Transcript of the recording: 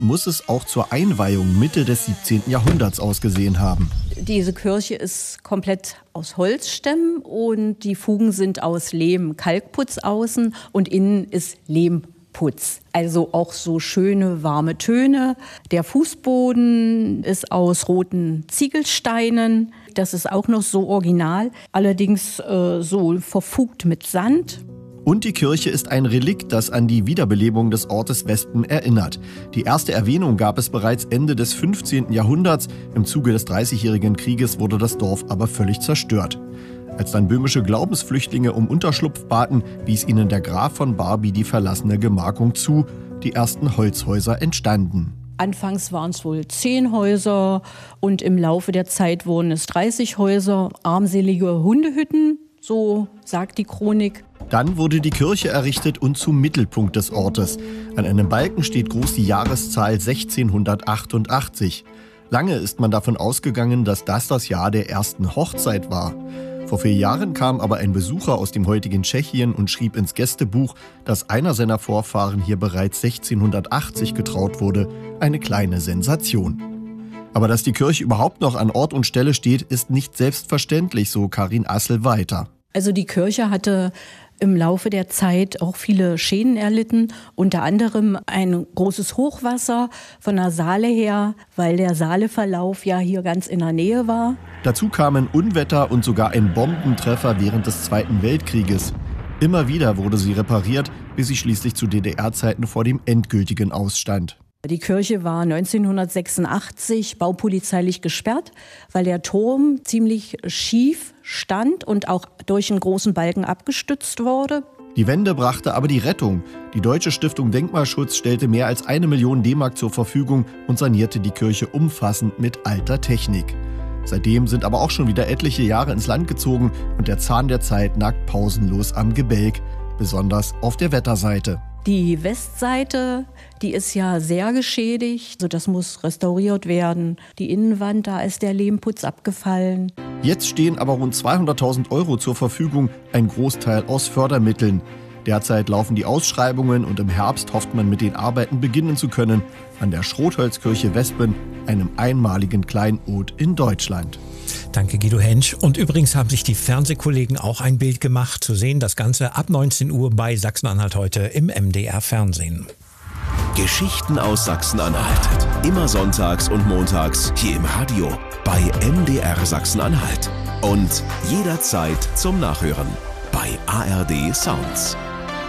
muss es auch zur Einweihung Mitte des 17. Jahrhunderts ausgesehen haben. Diese Kirche ist komplett aus Holzstämmen und die Fugen sind aus Lehm, Kalkputz außen und innen ist Lehmputz. Also auch so schöne warme Töne. Der Fußboden ist aus roten Ziegelsteinen. Das ist auch noch so original, allerdings so verfugt mit Sand. Und die Kirche ist ein Relikt, das an die Wiederbelebung des Ortes Wespen erinnert. Die erste Erwähnung gab es bereits Ende des 15. Jahrhunderts. Im Zuge des Dreißigjährigen Krieges wurde das Dorf aber völlig zerstört. Als dann böhmische Glaubensflüchtlinge um Unterschlupf baten, wies ihnen der Graf von Barby die verlassene Gemarkung zu. Die ersten Holzhäuser entstanden. Anfangs waren es wohl 10 Häuser und im Laufe der Zeit wurden es 30 Häuser, armselige Hundehütten, so sagt die Chronik. Dann wurde die Kirche errichtet und zum Mittelpunkt des Ortes. An einem Balken steht groß die Jahreszahl 1688. Lange ist man davon ausgegangen, dass das Jahr der ersten Hochzeit war. Vor 4 Jahren kam aber ein Besucher aus dem heutigen Tschechien und schrieb ins Gästebuch, dass einer seiner Vorfahren hier bereits 1680 getraut wurde. Eine kleine Sensation. Aber dass die Kirche überhaupt noch an Ort und Stelle steht, ist nicht selbstverständlich, so Karin Assel weiter. Also die Kirche hatte im Laufe der Zeit auch viele Schäden erlitten, unter anderem ein großes Hochwasser von der Saale her, weil der Saaleverlauf ja hier ganz in der Nähe war. Dazu kamen Unwetter und sogar ein Bombentreffer während des Zweiten Weltkrieges. Immer wieder wurde sie repariert, bis sie schließlich zu DDR-Zeiten vor dem endgültigen ausstand. Die Kirche war 1986 baupolizeilich gesperrt, weil der Turm ziemlich schief stand und auch durch einen großen Balken abgestützt wurde. Die Wende brachte aber die Rettung. Die Deutsche Stiftung Denkmalschutz stellte mehr als 1 Million D-Mark zur Verfügung und sanierte die Kirche umfassend mit alter Technik. Seitdem sind aber auch schon wieder etliche Jahre ins Land gezogen und der Zahn der Zeit nagt pausenlos am Gebälk, besonders auf der Wetterseite. Die Westseite, die ist ja sehr geschädigt, also das muss restauriert werden. Die Innenwand, da ist der Lehmputz abgefallen. Jetzt stehen aber rund 200.000 € zur Verfügung, ein Großteil aus Fördermitteln. Derzeit laufen die Ausschreibungen und im Herbst hofft man mit den Arbeiten beginnen zu können an der Schrotholzkirche Wespen, einem einmaligen Kleinod in Deutschland. Danke Guido Hensch. Und übrigens haben sich die Fernsehkollegen auch ein Bild gemacht. Zu sehen das Ganze ab 19 Uhr bei Sachsen-Anhalt heute im MDR Fernsehen. Geschichten aus Sachsen-Anhalt. Immer sonntags und montags hier im Radio bei MDR Sachsen-Anhalt. Und jederzeit zum Nachhören bei ARD Sounds.